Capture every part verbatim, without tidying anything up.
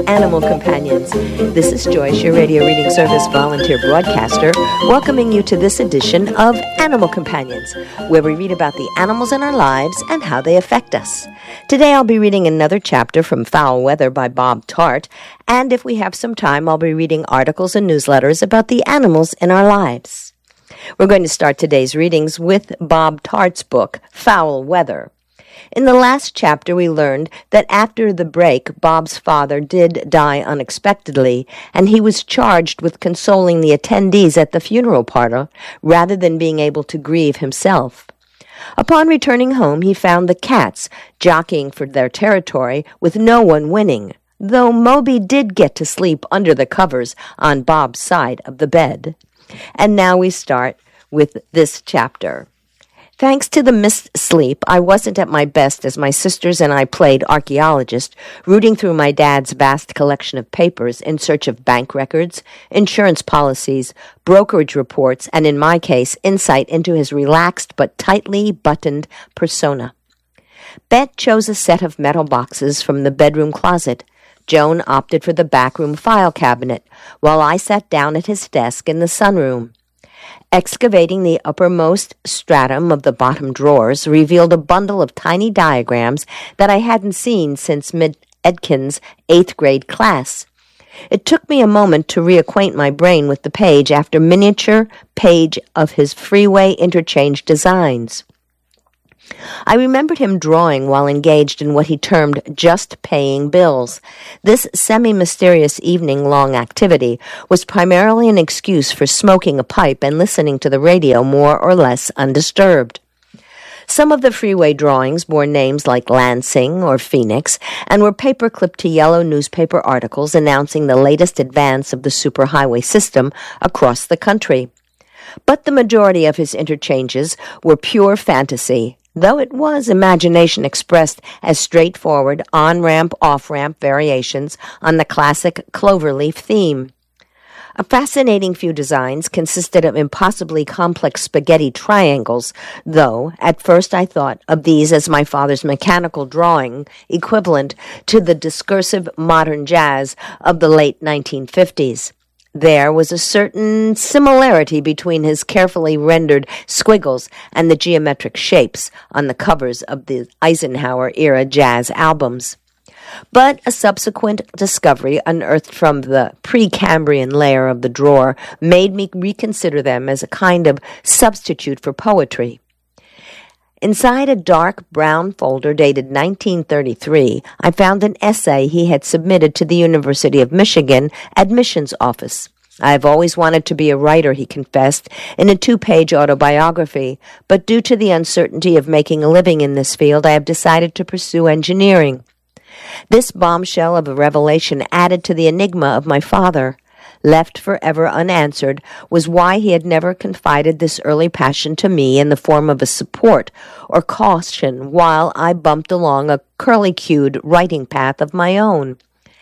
Animal Companions. This is Joyce, your radio reading service volunteer broadcaster, welcoming you to this edition of Animal Companions, where we read about the animals in our lives and how they affect us. Today I'll be reading another chapter from Foul Weather by Bob Tart, and if we have some time, I'll be reading articles and newsletters about the animals in our lives. We're going to start today's readings with Bob Tart's book, Foul Weather. In the last chapter, we learned that after the break, Bob's father did die unexpectedly, and he was charged with consoling the attendees at the funeral parlor rather than being able to grieve himself. Upon returning home, he found the cats jockeying for their territory with no one winning, though Moby did get to sleep under the covers on Bob's side of the bed. And now we start with this chapter. Thanks to the missed sleep, I wasn't at my best as my sisters and I played archaeologist, rooting through my dad's vast collection of papers in search of bank records, insurance policies, brokerage reports, and in my case, insight into his relaxed but tightly buttoned persona. Bet chose a set of metal boxes from the bedroom closet. Joan opted for the backroom file cabinet, while I sat down at his desk in the sunroom. Excavating the uppermost stratum of the bottom drawers revealed a bundle of tiny diagrams that I hadn't seen since Miss Edkins' eighth grade class. It took me a moment to reacquaint my brain with the page after miniature page of his freeway interchange designs. I remembered him drawing while engaged in what he termed just paying bills. This semi-mysterious evening-long activity was primarily an excuse for smoking a pipe and listening to the radio more or less undisturbed. Some of the freeway drawings bore names like Lansing or Phoenix and were paper-clipped to yellow newspaper articles announcing the latest advance of the superhighway system across the country. But the majority of his interchanges were pure fantasy, though it was imagination expressed as straightforward on-ramp, off-ramp variations on the classic cloverleaf theme. A fascinating few designs consisted of impossibly complex spaghetti triangles, though at first I thought of these as my father's mechanical drawing equivalent to the discursive modern jazz of the late nineteen fifties. There was a certain similarity between his carefully rendered squiggles and the geometric shapes on the covers of the Eisenhower-era jazz albums. But a subsequent discovery unearthed from the Precambrian layer of the drawer made me reconsider them as a kind of substitute for poetry. Inside a dark brown folder dated nineteen thirty-three, I found an essay he had submitted to the University of Michigan admissions office. I have always wanted to be a writer, he confessed, in a two-page autobiography, but due to the uncertainty of making a living in this field, I have decided to pursue engineering. This bombshell of a revelation added to the enigma of my father. Left forever unanswered was why he had never confided this early passion to me in the form of a support or caution while I bumped along a curly-cued writing path of my own.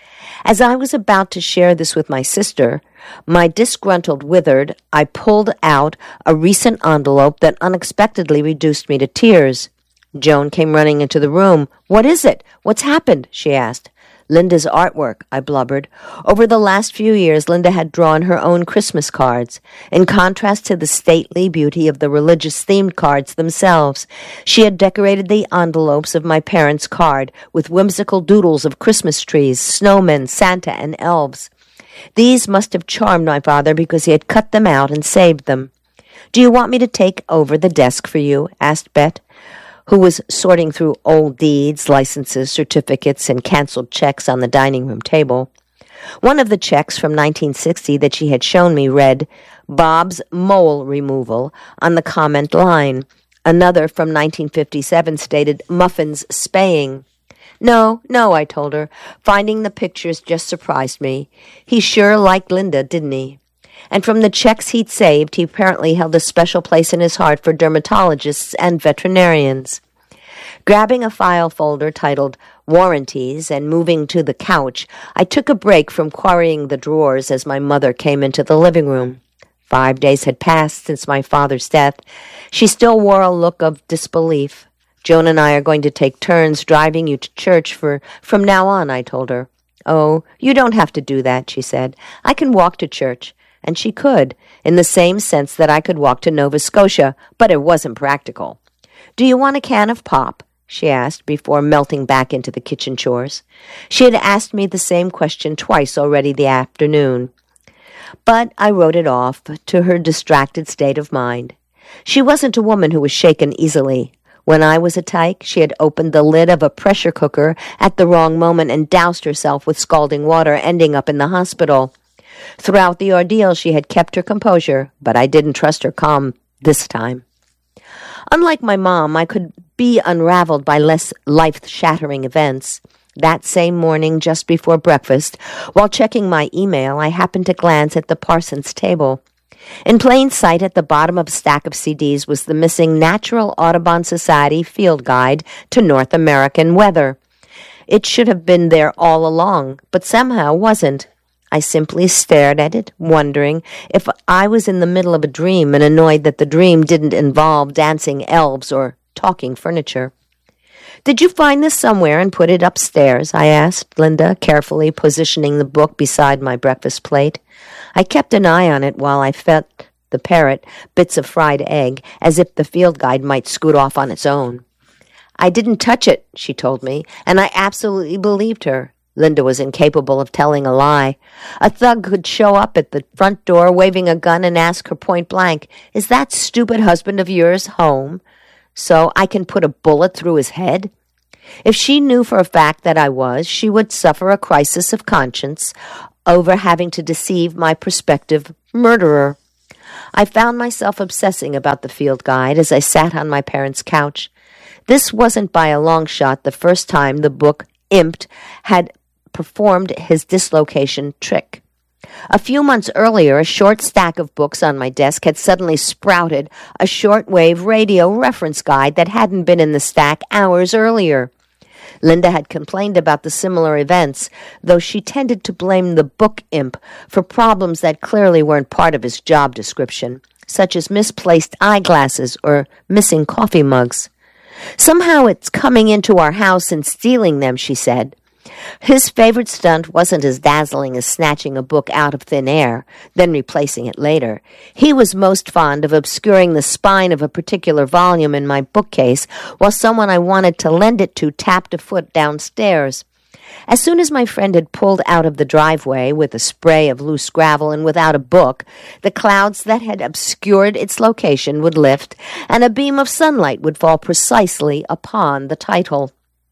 As I was about to share this with my sister, my disgruntled withered, I pulled out a recent envelope that unexpectedly reduced me to tears. Joan came running into the room. "What is it? What's happened?" she asked. "Linda's artwork," I blubbered. Over the last few years, Linda had drawn her own Christmas cards. In contrast to the stately beauty of the religious-themed cards themselves, she had decorated the envelopes of my parents' card with whimsical doodles of Christmas trees, snowmen, Santa, and elves. These must have charmed my father because he had cut them out and saved them. "Do you want me to take over the desk for you?" asked Bet, who was sorting through old deeds, licenses, certificates, and canceled checks on the dining room table. One of the checks from nineteen sixty that she had shown me read, "Bob's Mole Removal," on the comment line. Another from nineteen fifty-seven stated, "Muffin's Spaying." "No, no," I told her. "Finding the pictures just surprised me. He sure liked Linda, didn't he?" And from the checks he'd saved, he apparently held a special place in his heart for dermatologists and veterinarians. Grabbing a file folder titled Warranties and moving to the couch, I took a break from quarrying the drawers as my mother came into the living room. Five days had passed since my father's death. She still wore a look of disbelief. "Joan and I are going to take turns driving you to church for from now on," I told her. "Oh, you don't have to do that," she said. "I can walk to church." And she could, in the same sense that I could walk to Nova Scotia, but it wasn't practical. "Do you want a can of pop?" she asked before melting back into the kitchen chores. She had asked me the same question twice already the afternoon. But I wrote it off to her distracted state of mind. She wasn't a woman who was shaken easily. When I was a tyke, she had opened the lid of a pressure cooker at the wrong moment and doused herself with scalding water, ending up in the hospital. Throughout the ordeal, she had kept her composure, but I didn't trust her calm this time. Unlike my mom, I could be unraveled by less life-shattering events. That same morning, just before breakfast, while checking my email, I happened to glance at the Parsons table. In plain sight at the bottom of a stack of C Ds was the missing Natural Audubon Society Field Guide to North American Weather. It should have been there all along, but somehow wasn't. I simply stared at it, wondering if I was in the middle of a dream and annoyed that the dream didn't involve dancing elves or talking furniture. "Did you find this somewhere and put it upstairs?" I asked Linda, carefully positioning the book beside my breakfast plate. I kept an eye on it while I fed the parrot bits of fried egg, as if the field guide might scoot off on its own. "I didn't touch it," she told me, and I absolutely believed her. Linda was incapable of telling a lie. A thug could show up at the front door waving a gun and ask her point blank, "Is that stupid husband of yours home? So I can put a bullet through his head?" If she knew for a fact that I was, she would suffer a crisis of conscience over having to deceive my prospective murderer. I found myself obsessing about the field guide as I sat on my parents' couch. This wasn't by a long shot the first time the book Imped had performed his dislocation trick. A few months earlier, a short stack of books on my desk had suddenly sprouted a shortwave radio reference guide that hadn't been in the stack hours earlier. Linda had complained about the similar events, though she tended to blame the book imp for problems that clearly weren't part of his job description, such as misplaced eyeglasses or missing coffee mugs. "Somehow it's coming into our house and stealing them," she said. His favorite stunt wasn't as dazzling as snatching a book out of thin air, then replacing it later. He was most fond of obscuring the spine of a particular volume in my bookcase while someone I wanted to lend it to tapped a foot downstairs. As soon as my friend had pulled out of the driveway with a spray of loose gravel and without a book, the clouds that had obscured its location would lift, and a beam of sunlight would fall precisely upon the title.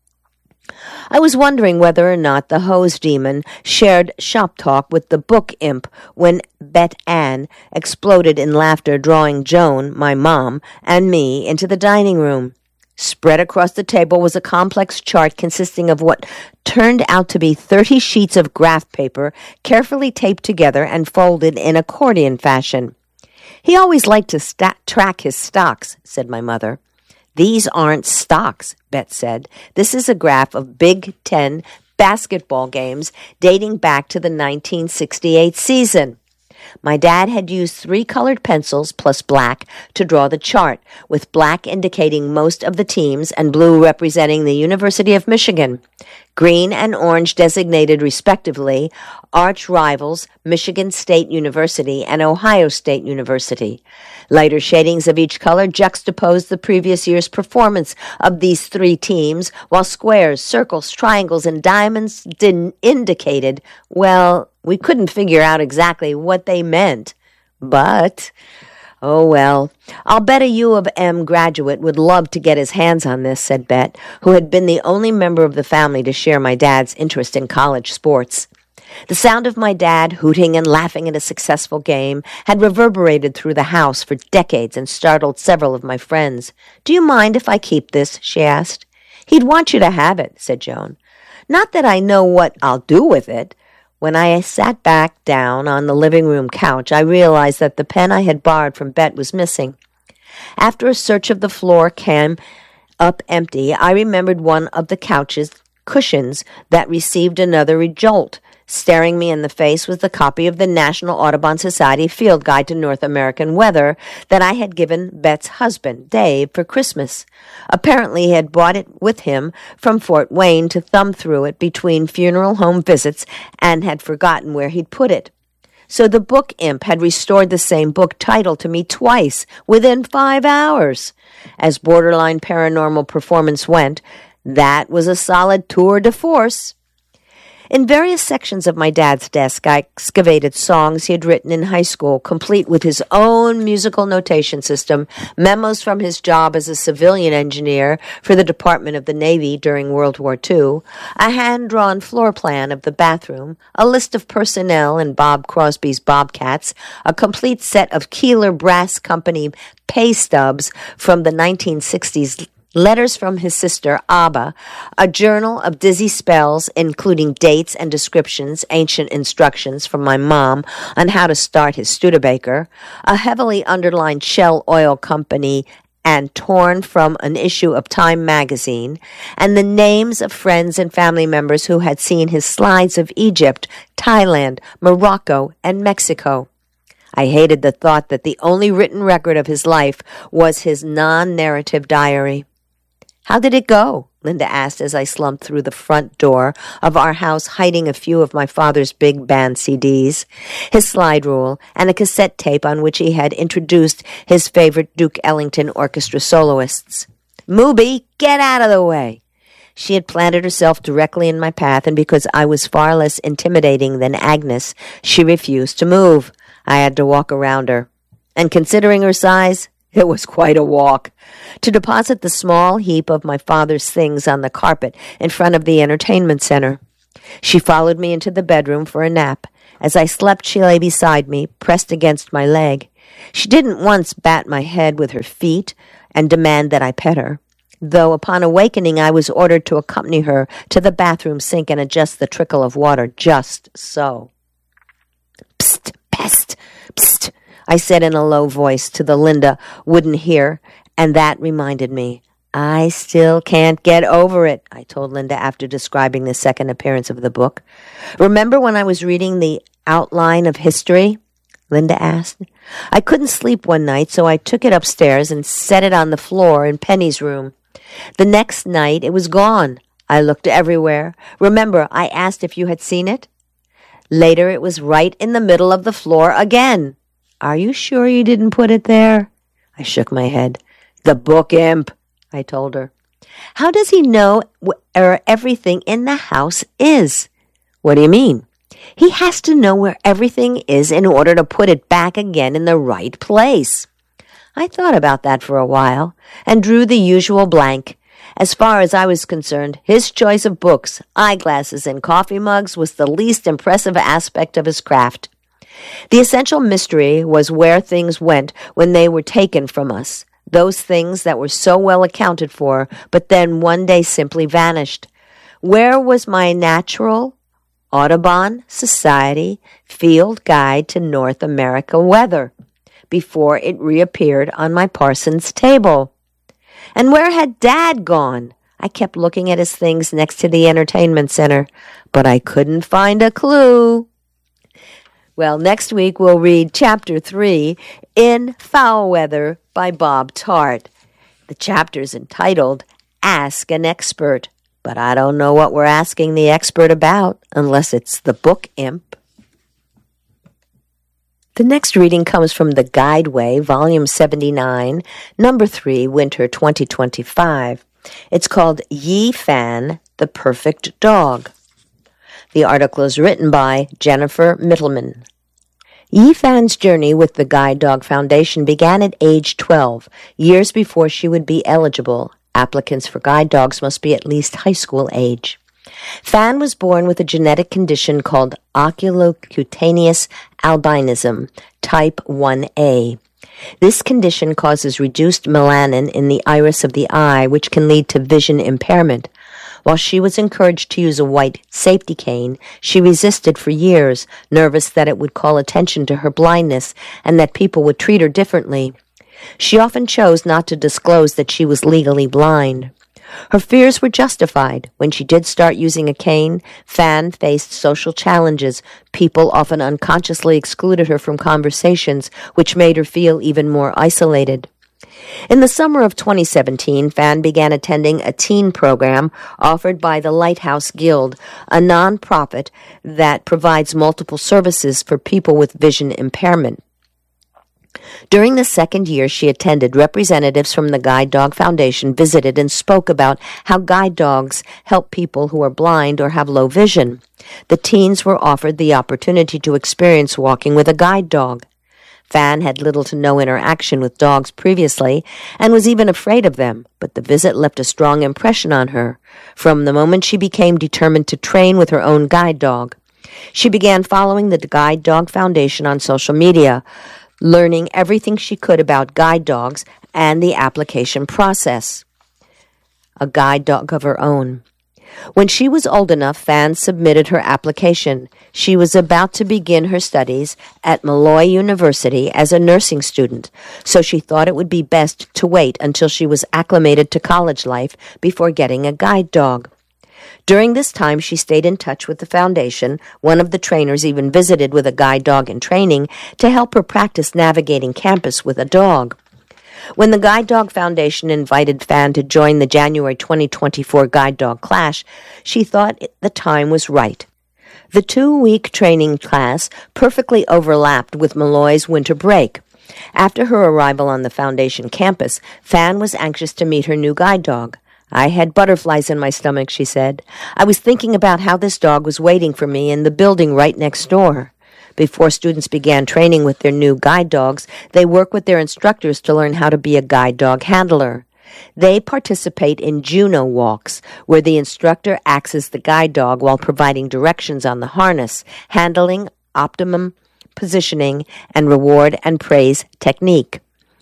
I was wondering whether or not the hose demon shared shop talk with the book imp when Bet Ann exploded in laughter, drawing Joan, my mom, and me into the dining room. Spread across the table was a complex chart consisting of what turned out to be thirty sheets of graph paper carefully taped together and folded in accordion fashion. "He always liked to sta- track his stocks," said my mother. "These aren't stocks," Bet said. "This is a graph of Big Ten basketball games dating back to the nineteen sixty-eight season." My dad had used three colored pencils plus black to draw the chart, with black indicating most of the teams and blue representing the University of Michigan. Green and orange designated, respectively, arch rivals Michigan State University and Ohio State University. Lighter shadings of each color juxtaposed the previous year's performance of these three teams, while squares, circles, triangles, and diamonds didn't indicated, well, we couldn't figure out exactly what they meant. But, oh well, I'll bet a U of M graduate would love to get his hands on this, said Bet, who had been the only member of the family to share my dad's interest in college sports. The sound of my dad hooting and laughing at a successful game had reverberated through the house for decades and startled several of my friends. "Do you mind if I keep this?" she asked. "He'd want you to have it," said Joan. "Not that I know what I'll do with it." When I sat back down on the living room couch, I realized that the pen I had borrowed from Bet was missing. After a search of the floor came up empty, I remembered one of the couch's cushions that received another jolt. Staring me in the face was the copy of the National Audubon Society Field Guide to North American Weather that I had given Bet's husband, Dave, for Christmas. Apparently he had brought it with him from Fort Wayne to thumb through it between funeral home visits and had forgotten where he'd put it. So the book imp had restored the same book title to me twice within five hours. As borderline paranormal performance went, that was a solid tour de force. In various sections of my dad's desk, I excavated songs he had written in high school, complete with his own musical notation system, memos from his job as a civilian engineer for the Department of the Navy during World War Two, a hand-drawn floor plan of the bathroom, a list of personnel in Bob Crosby's Bobcats, a complete set of Keeler Brass Company pay stubs from the nineteen sixties, letters from his sister, Abba, a journal of dizzy spells, including dates and descriptions, ancient instructions from my mom on how to start his Studebaker, a heavily underlined Shell Oil Company and torn from an issue of Time magazine, and the names of friends and family members who had seen his slides of Egypt, Thailand, Morocco, and Mexico. I hated the thought that the only written record of his life was his non-narrative diary. "How did it go?" Linda asked as I slumped through the front door of our house, hiding a few of my father's big band C Ds, his slide rule, and a cassette tape on which he had introduced his favorite Duke Ellington orchestra soloists. "Mooby, get out of the way!" She had planted herself directly in my path, and because I was far less intimidating than Agnes, she refused to move. I had to walk around her. And considering her size, it was quite a walk. To deposit the small heap of my father's things on the carpet in front of the entertainment center. She followed me into the bedroom for a nap. As I slept, she lay beside me, pressed against my leg. She didn't once bat my head with her feet and demand that I pet her, though upon awakening I was ordered to accompany her to the bathroom sink and adjust the trickle of water just so. "Psst, pest, psst," I said in a low voice to the Linda wouldn't hear, and that reminded me. "I still can't get over it," I told Linda after describing the second appearance of the book. "Remember when I was reading the outline of history?" Linda asked. "I couldn't sleep one night, so I took it upstairs and set it on the floor in Penny's room. The next night it was gone. I looked everywhere. Remember, I asked if you had seen it? Later it was right in the middle of the floor again. Are you sure you didn't put it there?" I shook my head. "The book imp," I told her. "How does he know where everything in the house is?" "What do you mean?" "He has to know where everything is in order to put it back again in the right place." I thought about that for a while and drew the usual blank. As far as I was concerned, his choice of books, eyeglasses, and coffee mugs was the least impressive aspect of his craft. The essential mystery was where things went when they were taken from us, those things that were so well accounted for, but then one day simply vanished. Where was my natural Audubon Society Field Guide to North America Weather before it reappeared on my parson's table? And where had Dad gone? I kept looking at his things next to the entertainment center, but I couldn't find a clue. Well, next week we'll read Chapter three, In Foul Weather by Bob Tart. The chapter's entitled, Ask an Expert, but I don't know what we're asking the expert about, unless it's the book imp. The next reading comes from The Guideway, Volume seventy-nine, Number three, Winter twenty twenty-five. It's called Yi Fan, the Perfect Dog. The article is written by Jennifer Mittelman. Yi Fan's journey with the Guide Dog Foundation began at age twelve, years before she would be eligible. Applicants for guide dogs must be at least high school age. Fan was born with a genetic condition called oculocutaneous albinism, type one A. This condition causes reduced melanin in the iris of the eye, which can lead to vision impairment. While she was encouraged to use a white safety cane, she resisted for years, nervous that it would call attention to her blindness and that people would treat her differently. She often chose not to disclose that she was legally blind. Her fears were justified. When she did start using a cane, Fan faced social challenges. People often unconsciously excluded her from conversations, which made her feel even more isolated. In the summer of twenty seventeen, Fan began attending a teen program offered by the Lighthouse Guild, a nonprofit that provides multiple services for people with vision impairment. During the second year she attended, representatives from the Guide Dog Foundation visited and spoke about how guide dogs help people who are blind or have low vision. The teens were offered the opportunity to experience walking with a guide dog. Fan had little to no interaction with dogs previously and was even afraid of them, but the visit left a strong impression on her. From the moment she became determined to train with her own guide dog, she began following the Guide Dog Foundation on social media, learning everything she could about guide dogs and the application process. A guide dog of her own. When she was old enough, Fan submitted her application. She was about to begin her studies at Malloy University as a nursing student, so she thought it would be best to wait until she was acclimated to college life before getting a guide dog. During this time, she stayed in touch with the foundation. One of the trainers even visited with a guide dog in training to help her practice navigating campus with a dog. When the Guide Dog Foundation invited Fan to join the January twenty twenty-four Guide Dog Clash, she thought the time was right. The two-week training class perfectly overlapped with Malloy's winter break. After her arrival on the foundation campus, Fan was anxious to meet her new guide dog. "I had butterflies in my stomach," she said. "I was thinking about how this dog was waiting for me in the building right next door." Before students began training with their new guide dogs, they work with their instructors to learn how to be a guide dog handler. They participate in Juno walks, where the instructor acts as the guide dog while providing directions on the harness, handling, optimum positioning, and reward and praise technique.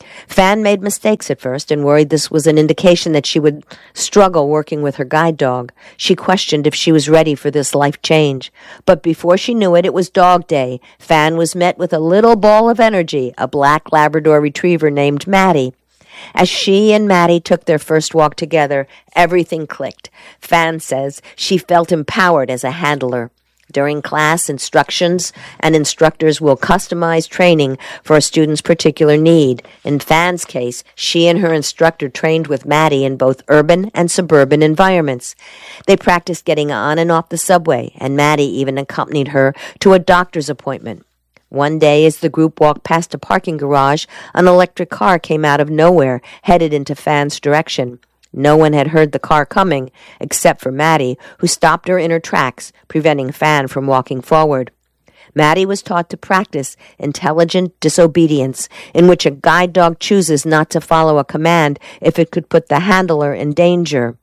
Fan made mistakes at first and worried this was an indication that she would struggle working with her guide dog. She questioned if she was ready for this life change. But before she knew it, it was dog day. Fan was met with a little ball of energy, a black Labrador retriever named Maddie. As she and Maddie took their first walk together, everything clicked. Fan says she felt empowered as a handler. During class, instructions and instructors will customize training for a student's particular need. In Fan's case, she and her instructor trained with Maddie in both urban and suburban environments. They practiced getting on and off the subway, and Maddie even accompanied her to a doctor's appointment. One day, as the group walked past a parking garage, an electric car came out of nowhere, headed into Fan's direction. No one had heard the car coming, except for Maddie, who stopped her in her tracks, preventing Fan from walking forward. Maddie was taught to practice intelligent disobedience, in which a guide dog chooses not to follow a command if it could put the handler in danger.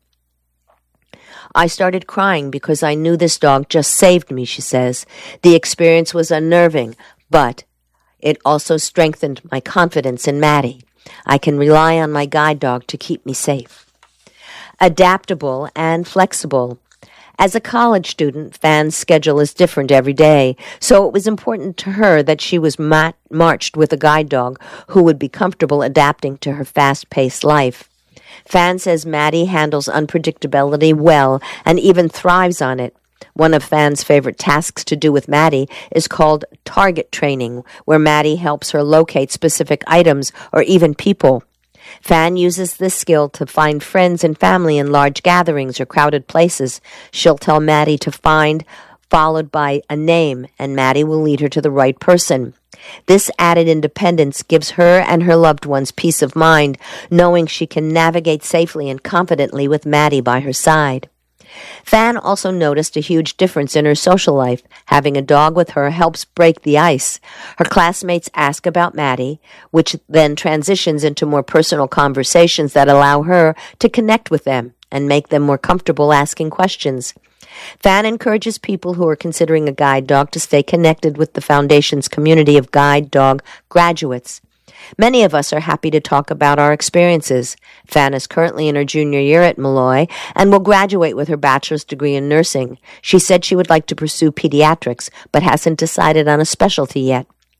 "I started crying because I knew this dog just saved me," she says. "The experience was unnerving, but it also strengthened my confidence in Maddie. I can rely on my guide dog to keep me safe." Adaptable and flexible. As a college student, Fan's schedule is different every day, so it was important to her that she was mat- marched with a guide dog who would be comfortable adapting to her fast-paced life. Fan says Maddie handles unpredictability well and even thrives on it. One of Fan's favorite tasks to do with Maddie is called target training, where Maddie helps her locate specific items or even people. Fan uses this skill to find friends and family in large gatherings or crowded places. She'll tell Maddie to find, followed by a name, and Maddie will lead her to the right person. This added independence gives her and her loved ones peace of mind, knowing she can navigate safely and confidently with Maddie by her side. Fan also noticed a huge difference in her social life. Having a dog with her helps break the ice. Her classmates ask about Maddie, which then transitions into more personal conversations that allow her to connect with them and make them more comfortable asking questions. Fan encourages people who are considering a guide dog to stay connected with the Foundation's community of guide dog graduates. Many of us are happy to talk about our experiences. Fan is currently in her junior year at Malloy and will graduate with her bachelor's degree in nursing. She said she would like to pursue pediatrics, but hasn't decided on a specialty yet.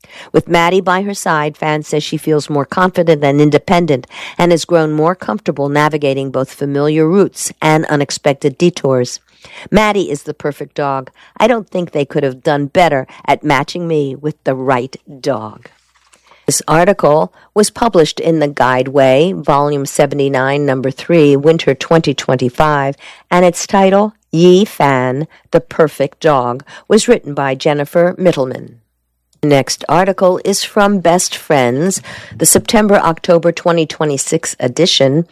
With Maddie by her side, Fan says she feels more confident and independent and has grown more comfortable navigating both familiar routes and unexpected detours. Maddie is the perfect dog. I don't think they could have done better at matching me with the right dog. This article was published in the Guideway, Volume seventy-nine, Number three, Winter twenty twenty-five, and its title, Yi Fan, The Perfect Dog, was written by Jennifer Mittelman. Next article is from Best Friends, the September-October twenty twenty-six edition.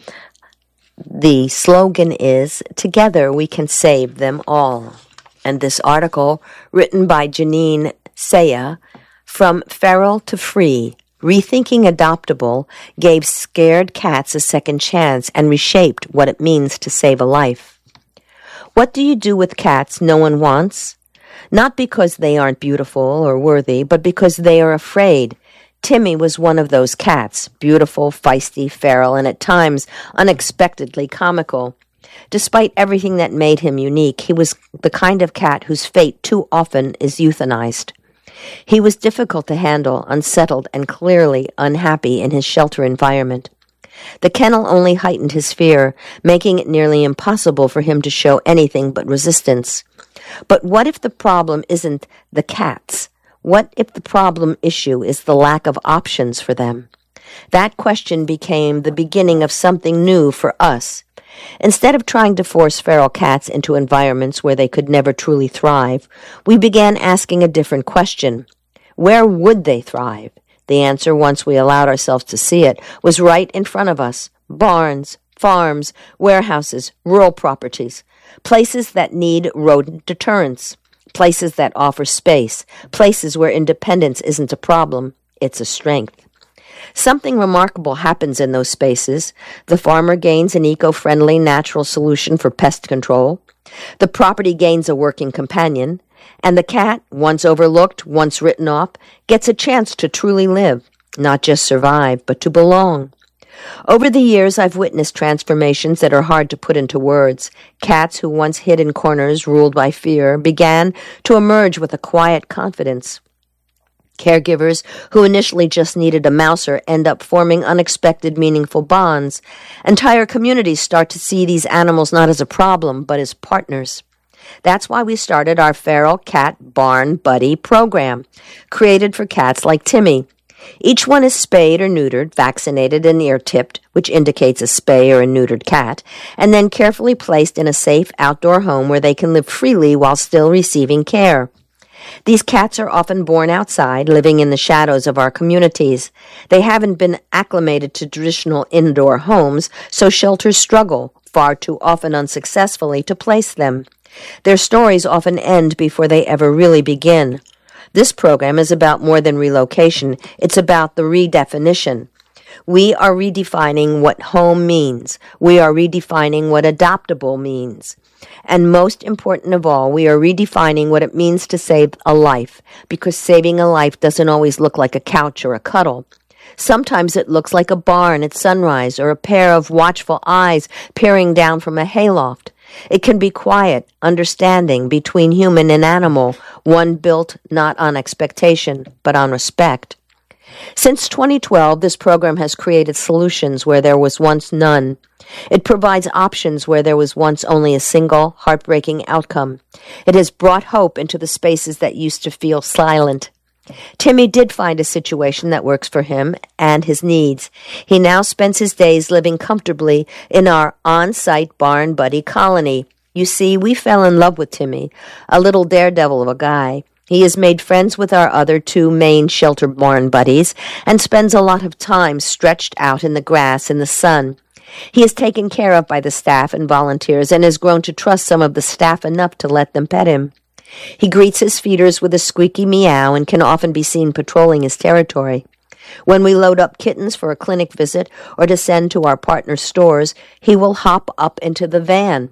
The slogan is, Together We Can Save Them All. And this article, written by Janine Saya, From Feral to Free, Rethinking Adoptable, gave scared cats a second chance and reshaped what it means to save a life. What do you do with cats no one wants? Not because they aren't beautiful or worthy, but because they are afraid. Timmy was one of those cats, beautiful, feisty, feral, and at times unexpectedly comical. Despite everything that made him unique, he was the kind of cat whose fate too often is euthanized. He was difficult to handle, unsettled, and clearly unhappy in his shelter environment. The kennel only heightened his fear, making it nearly impossible for him to show anything but resistance. But what if the problem isn't the cats? What if the problem issue is the lack of options for them? That question became the beginning of something new for us. Instead of trying to force feral cats into environments where they could never truly thrive, we began asking a different question. Where would they thrive? The answer, once we allowed ourselves to see it, was right in front of us. Barns, farms, warehouses, rural properties, places that need rodent deterrence, places that offer space, places where independence isn't a problem, it's a strength. Something remarkable happens in those spaces. The farmer gains an eco-friendly, natural solution for pest control. The property gains a working companion. And the cat, once overlooked, once written off, gets a chance to truly live, not just survive, but to belong. Over the years, I've witnessed transformations that are hard to put into words. Cats who once hid in corners, ruled by fear, began to emerge with a quiet confidence. Caregivers who initially just needed a mouser end up forming unexpected, meaningful bonds. Entire communities start to see these animals not as a problem, but as partners. That's why we started our Feral Cat Barn Buddy program, created for cats like Timmy. Each one is spayed or neutered, vaccinated and ear-tipped, which indicates a spay or a neutered cat, and then carefully placed in a safe outdoor home where they can live freely while still receiving care. These cats are often born outside, living in the shadows of our communities. They haven't been acclimated to traditional indoor homes, so shelters struggle, far too often unsuccessfully, to place them. Their stories often end before they ever really begin. This program is about more than relocation. It's about the redefinition. We are redefining what home means. We are redefining what adoptable means. And most important of all, we are redefining what it means to save a life, because saving a life doesn't always look like a couch or a cuddle. Sometimes it looks like a barn at sunrise or a pair of watchful eyes peering down from a hayloft. It can be quiet, understanding between human and animal, one built not on expectation, but on respect. Since twenty twelve, this program has created solutions where there was once none. It provides options where there was once only a single, heartbreaking outcome. It has brought hope into the spaces that used to feel silent. Timmy did find a situation that works for him and his needs. He now spends his days living comfortably in our on-site Barn Buddy colony. You see, we fell in love with Timmy, a little daredevil of a guy. He has made friends with our other two main shelter barn buddies and spends a lot of time stretched out in the grass in the sun. He is taken care of by the staff and volunteers and has grown to trust some of the staff enough to let them pet him. He greets his feeders with a squeaky meow and can often be seen patrolling his territory. When we load up kittens for a clinic visit or to send to our partner stores, he will hop up into the van,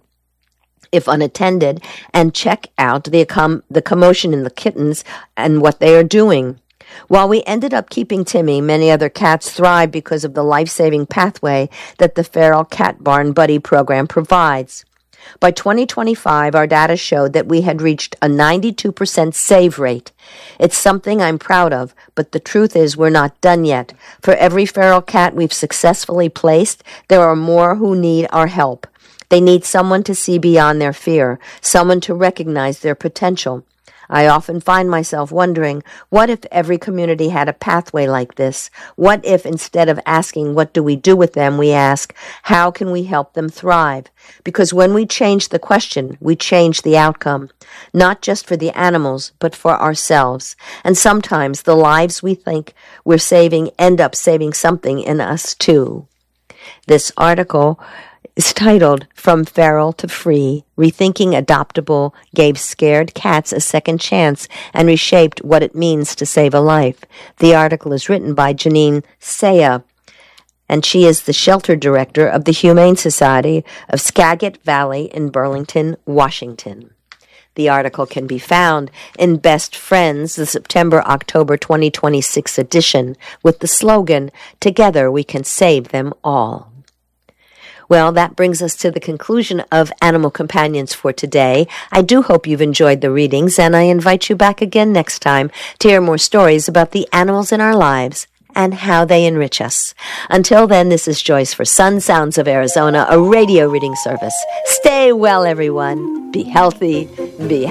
if unattended, and check out the, com- the commotion in the kittens and what they are doing. While we ended up keeping Timmy, many other cats thrive because of the life-saving pathway that the Feral Cat Barn Buddy program provides. By twenty twenty-five, our data showed that we had reached a ninety-two percent save rate. It's something I'm proud of, but the truth is we're not done yet. For every feral cat we've successfully placed, there are more who need our help. They need someone to see beyond their fear, someone to recognize their potential. I often find myself wondering, what if every community had a pathway like this? What if instead of asking, what do we do with them, we ask, how can we help them thrive? Because when we change the question, we change the outcome, not just for the animals, but for ourselves. And sometimes the lives we think we're saving end up saving something in us too. This article is titled From Feral to Free, Rethinking Adoptable Gave Scared Cats a Second Chance and Reshaped What It Means to Save a Life. The article is written by Janine Saya, and she is the shelter director of the Humane Society of Skagit Valley in Burlington, Washington. The article can be found in Best Friends, the September-October twenty twenty-six edition, with the slogan, Together We Can Save Them All. Well, that brings us to the conclusion of Animal Companions for today. I do hope you've enjoyed the readings, and I invite you back again next time to hear more stories about the animals in our lives and how they enrich us. Until then, this is Joyce for Sun Sounds of Arizona, a radio reading service. Stay well, everyone. Be healthy. Be